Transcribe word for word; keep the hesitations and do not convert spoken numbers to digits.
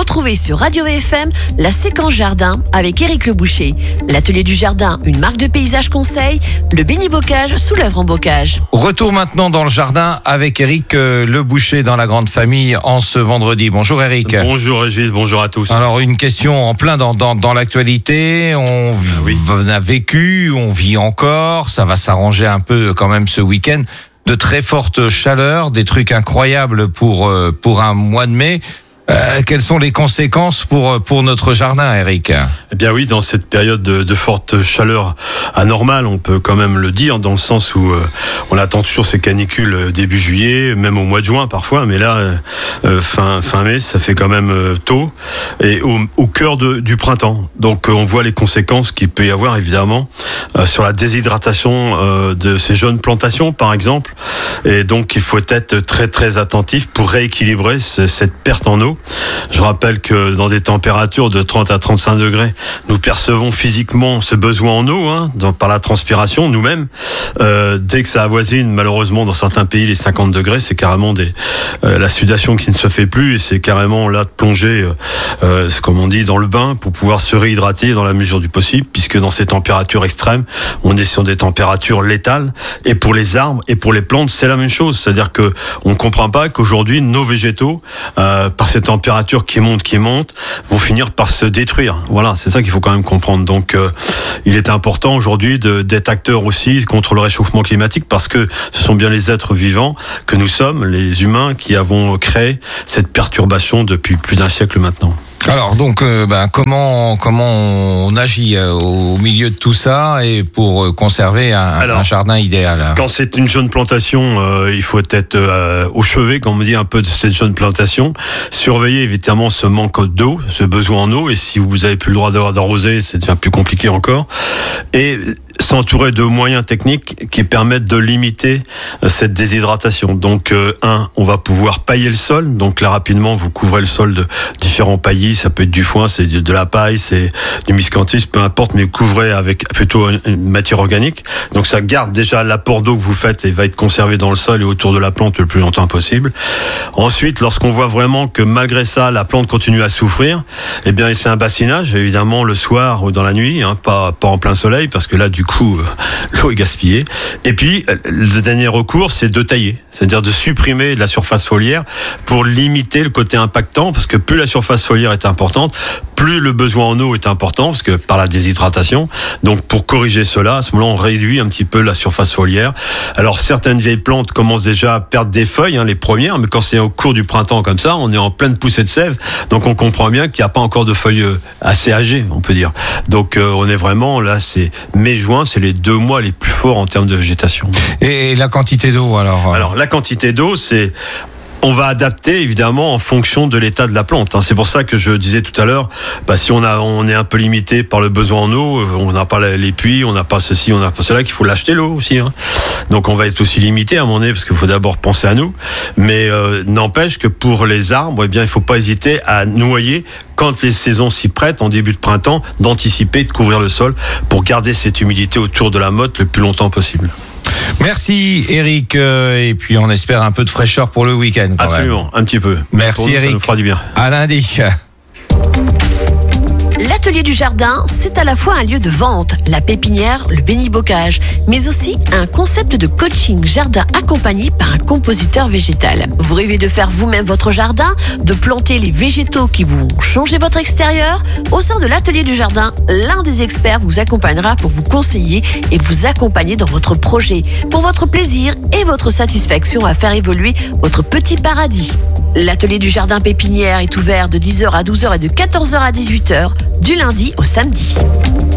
Retrouvez sur Radio V F M la séquence jardin avec Éric Le Boucher. L'atelier du jardin, une marque de paysage conseil, le bénibocage sous l'œuvre en bocage. Retour maintenant dans le jardin avec Éric euh, Le Boucher dans la grande famille en ce vendredi. Bonjour Éric. Bonjour Régis, bonjour à tous. Alors une question en plein dans, dans, dans l'actualité. On, oui. on a vécu, on vit encore, ça va s'arranger un peu quand même ce week-end. De très fortes chaleurs, des trucs incroyables pour, euh, pour un mois de mai. Euh, quelles sont les conséquences pour, pour notre jardin, Éric ? Eh bien oui, dans cette période de, de forte chaleur anormale, on peut quand même le dire, dans le sens où euh, on attend toujours ces canicules début juillet, même au mois de juin parfois, mais là, euh, fin, fin mai, ça fait quand même euh, tôt, et au, au cœur de, du printemps. Donc euh, on voit les conséquences qu'il peut y avoir, évidemment, euh, sur la déshydratation euh, de ces jeunes plantations, par exemple, et donc il faut être très très attentif pour rééquilibrer ce, cette perte en eau. Je rappelle que dans des températures de trente à trente-cinq degrés, nous percevons physiquement ce besoin en eau, hein, dans, par la transpiration, nous-mêmes. Euh, dès que ça avoisine, malheureusement, dans certains pays, les cinquante degrés, c'est carrément des, euh, la sudation qui ne se fait plus, et c'est carrément là de plonger, euh, comme on dit, dans le bain pour pouvoir se réhydrater dans la mesure du possible, puisque dans ces températures extrêmes, on est sur des températures létales. Et pour les arbres et pour les plantes, c'est la même chose. C'est-à-dire que on ne comprend pas qu'aujourd'hui, nos végétaux, euh, par ces températures qui montent, qui montent, vont finir par se détruire. Voilà, c'est ça qu'il faut quand même comprendre. Donc, euh, il est important aujourd'hui de, d'être acteur aussi contre le réchauffement climatique, parce que ce sont bien les êtres vivants que nous sommes, les humains, qui avons créé cette perturbation depuis plus d'un siècle maintenant. Alors donc, euh, ben, comment comment on agit euh, au milieu de tout ça et pour euh, conserver un, Alors, un jardin idéal? Quand c'est une jeune plantation, euh, il faut être euh, au chevet, comme on dit, un peu de cette jeune plantation. Surveiller évidemment ce manque d'eau, ce besoin en eau, et si vous avez plus le droit d'avoir d'arroser, c'est déjà plus compliqué encore. Et s'entourer de moyens techniques qui permettent de limiter cette déshydratation. Donc, euh, un, on va pouvoir pailler le sol. Donc là, rapidement, vous couvrez le sol de différents paillis. Ça peut être du foin, c'est de la paille, c'est du miscanthus, peu importe, mais couvrez avec plutôt une matière organique. Donc ça garde déjà l'apport d'eau que vous faites et va être conservé dans le sol et autour de la plante le plus longtemps possible. Ensuite, lorsqu'on voit vraiment que malgré ça, la plante continue à souffrir, eh bien, c'est un bassinage, évidemment, le soir ou dans la nuit, hein, pas, pas en plein soleil, parce que là, du coup, l'eau est gaspillée. Et puis, le dernier recours, c'est de tailler, c'est-à-dire de supprimer de la surface foliaire pour limiter le côté impactant, parce que plus la surface foliaire est importante, plus le besoin en eau est important, parce que par la déshydratation. Donc, pour corriger cela, à ce moment-là, on réduit un petit peu la surface foliaire. Alors, certaines vieilles plantes commencent déjà à perdre des feuilles, hein, les premières, mais quand c'est au cours du printemps comme ça, on est en pleine poussée de sève, donc on comprend bien qu'il n'y a pas encore de feuilles assez âgées, on peut dire. Donc, euh, on est vraiment, là, c'est mai-juin, c'est les deux mois les plus forts en termes de végétation. Et la quantité d'eau, alors? Alors, la quantité d'eau, c'est... On va adapter évidemment en fonction de l'état de la plante. C'est pour ça que je disais tout à l'heure, bah, si on a, on est un peu limité par le besoin en eau, on n'a pas les puits, on n'a pas ceci, on n'a pas cela, qu'il faut l'acheter l'eau aussi. Hein. Donc on va être aussi limité à un moment donné, parce qu'il faut d'abord penser à nous. Mais euh, n'empêche que pour les arbres, eh bien, il ne faut pas hésiter à noyer quand les saisons s'y prêtent, en début de printemps, d'anticiper, de couvrir le sol pour garder cette humidité autour de la motte le plus longtemps possible. Merci Éric, et puis on espère un peu de fraîcheur pour le week-end. Quand Absolument, même. un petit peu. Merci Éric. Ça nous fera du bien. À lundi. L'atelier du jardin, c'est à la fois un lieu de vente, la pépinière, le bénibocage, mais aussi un concept de coaching jardin accompagné par un compositeur végétal. Vous rêvez de faire vous-même votre jardin, de planter les végétaux qui vont changer votre extérieur? Au sein de l'atelier du jardin, l'un des experts vous accompagnera pour vous conseiller et vous accompagner dans votre projet, pour votre plaisir et votre satisfaction à faire évoluer votre petit paradis. L'atelier du jardin pépinière est ouvert de dix heures à douze heures et de quatorze heures à dix-huit heures, du lundi au samedi.